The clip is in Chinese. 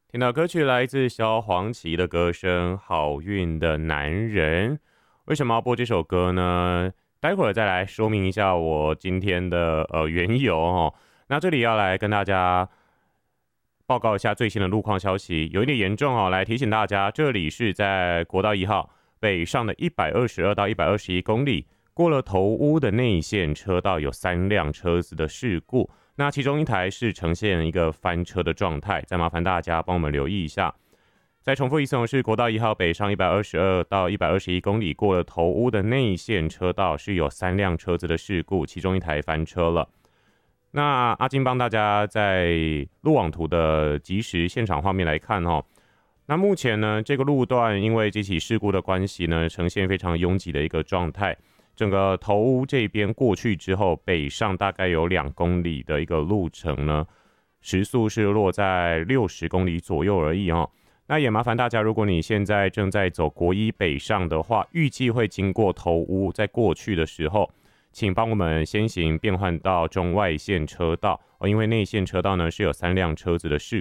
听到歌曲来自萧煌奇的歌声《好运的男人》。为什么要播这首歌呢？待会儿再来说明一下我今天的缘由哦。那这里要来跟大家报告一下最新的路况消息，有一点严重哦，来提醒大家，这里是在国道1号北上的122到121公里，过了头屋的内线车道有3辆车子的事故。那其中一台是呈现一个翻车的状态，再麻烦大家帮我们留意一下。再重复一次，是国道1号北上122到121公里，过了头屋的内线车道是有3辆车子的事故，其中一台翻车了。那阿金帮大家在路网图的即时现场画面来看哦。那目前呢，这个路段因为这起事故的关系呢，呈现非常拥挤的一个状态。整个头屋这边过去之后，北上大概有2公里的一个路程呢，时速是落在60公里左右而已哦。那也麻烦大家，如果你现在正在走国一北上的话，预计会经过头屋，在过去的时候，请帮我们先行变换到中外线车道哦，因为内线车道呢是有3辆车子的事